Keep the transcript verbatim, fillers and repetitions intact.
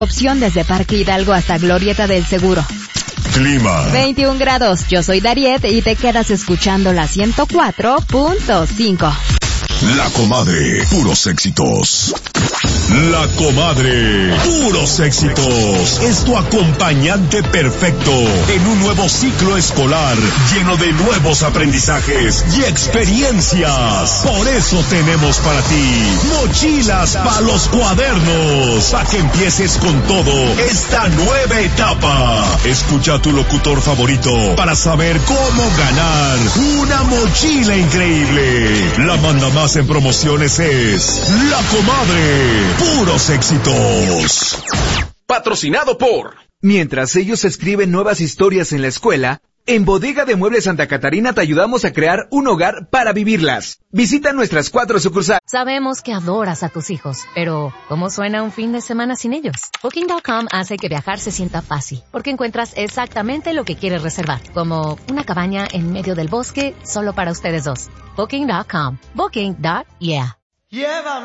Opción desde Parque Hidalgo hasta Glorieta del Seguro. Clima. veintiún grados. Yo soy Dariet y te quedas escuchando la ciento cuatro punto cinco. La Comadre, puros éxitos. La Comadre, puros éxitos. Es tu acompañante perfecto en un nuevo ciclo escolar lleno de nuevos aprendizajes y experiencias. Por eso tenemos para ti mochilas para los cuadernos, para que empieces con todo esta nueva etapa. Escucha a tu locutor favorito para saber cómo ganar una mochila increíble. La manda más en promociones es La Comadre, puros éxitos. Patrocinado por... Mientras ellos escriben nuevas historias en la escuela, en Bodega de Muebles Santa Catarina te ayudamos a crear un hogar para vivirlas. Visita nuestras cuatro sucursales. Sabemos que adoras a tus hijos, pero ¿cómo suena un fin de semana sin ellos? Booking punto com hace que viajar se sienta fácil, porque encuentras exactamente lo que quieres reservar, como una cabaña en medio del bosque solo para ustedes dos. Booking punto com. Booking. Yeah.